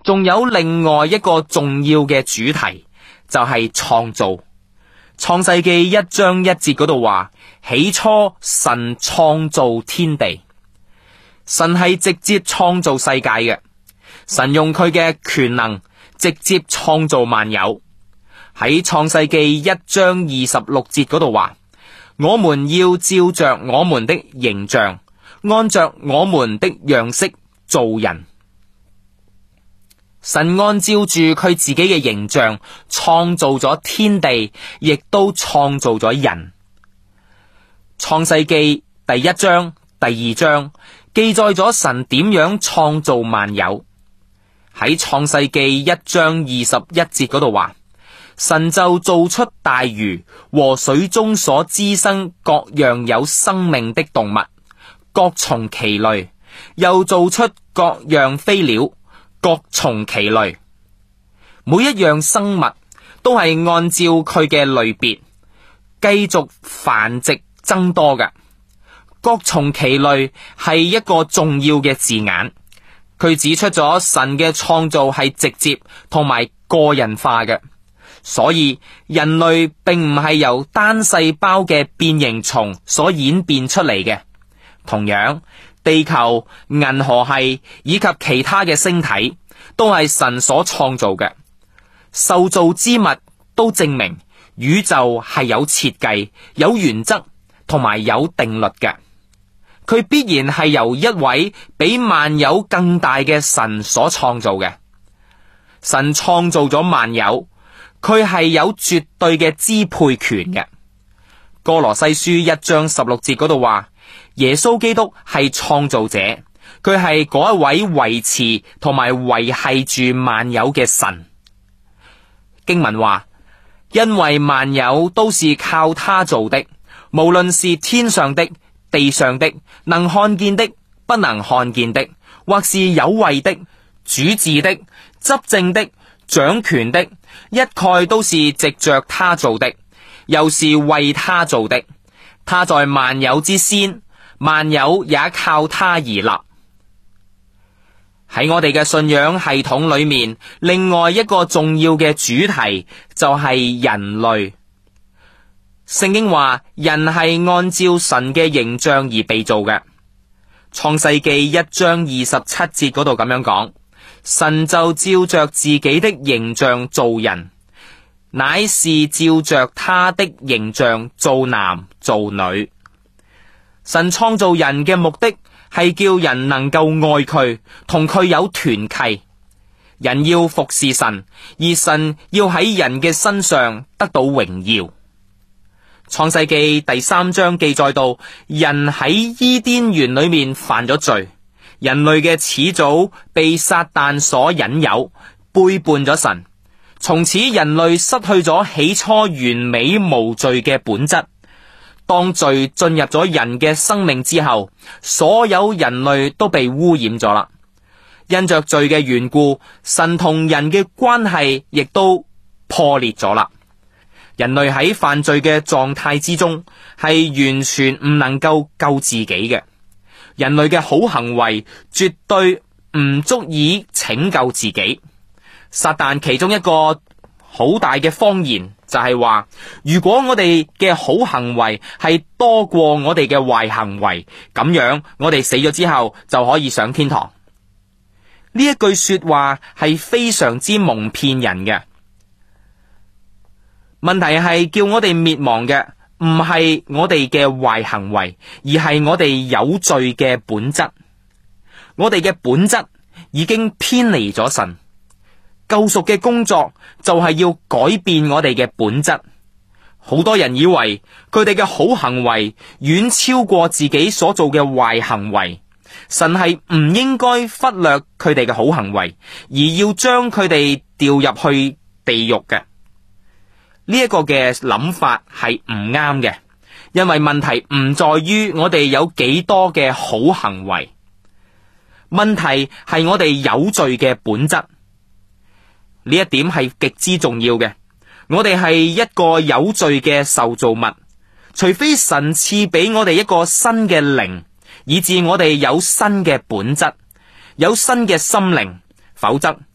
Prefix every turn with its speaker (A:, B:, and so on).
A: 仲有另外一個重要嘅主題，就係創造。創世記1章1節嗰度話，起初神創造天地。神係直接創造世界嘅，神用佢嘅權能直接創造萬有。喺創世記1章26節嗰度話，我們要照着我們的形象，按着我們的樣式造人。神按照住佢自己嘅形象創造咗天地，亦都創造咗人。創世記第1章、第2章記載咗神點樣創造萬有。喺創世記1章21節嗰度話，神就造出大魚和水中所滋生各樣有生命的動物，各從其類，又造出各樣飛鳥，各從其類。每一樣生物都係按照佢嘅類別繼續繁殖增多嘅。各從其類係一個重要嘅字眼，佢指出咗神嘅創造係直接同埋個人化嘅。所以人類並唔係由單細胞嘅變形蟲所演變出嚟嘅。同樣，地球、銀河系以及其他嘅星體都係神所創造嘅。受造之物都證明宇宙係有設計、有原則同埋有定律嘅。佢必然係由一位比萬有更大嘅神所創造嘅。神創造咗萬有，佢係有絕對嘅支配權嘅。歌羅西書1章16節嗰度話，耶穌基督係創造者，佢係嗰一位維持同埋維繫住萬有嘅神。經文話，因為萬有都是靠他做的，無論是天上的、地上的，能看見的、不能看見的，或是有位的、主治的、執政的、掌權的，一概都是藉着他做的，又是為他做的。他在萬有之先，萬有也靠他而立。喺我哋嘅信仰系統裏面，另外一個重要嘅主題就係人類。聖經話人係按照神嘅形象而被造嘅。創世記1章27節嗰度咁樣講，神就照着自己的形象造人，乃是照着他的形象造男造女。神創造人嘅目的係叫人能夠愛佢，同佢有團契。人要服侍神，而神要喺人嘅身上得到榮耀。創世記第3章記載到，人喺伊甸園裏面犯咗罪，人類嘅始祖被撒旦所引誘，背叛咗神。從此人類失去咗起初完美無罪嘅本質。當罪進入咗人嘅生命之後，所有人類都被污染咗啦。因着罪嘅緣故，神同人嘅關係亦都破裂咗啦。人類喺犯罪嘅狀態之中，係完全唔能夠救自己嘅。人類嘅好行為絕對唔足以拯救自己。撒旦其中一個好大嘅謊言就係話，如果我哋嘅好行為係多過我哋嘅壞行為，咁樣我哋死咗之後就可以上天堂。呢一句說話係非常之蒙騙人嘅。問題係叫我哋滅亡嘅唔係我哋嘅壞行為，而係我哋有罪嘅本質。我哋嘅本質已經偏離咗神。救贖嘅工作就係要改變我哋嘅本質。好多人以為佢哋嘅好行為遠超過自己所做嘅壞行為，神係唔應該忽略佢哋嘅好行為，而要將佢哋掉入去地獄嘅。呢一個嘅諗法係唔啱嘅，因為問題唔在於我哋有幾多嘅好行為，問題係我哋有罪嘅本質。呢一點係極之重要嘅。我哋係一個有罪嘅受造物，除非神賜俾我哋一個新嘅靈，以致我哋有新嘅本質，有新嘅心靈，否則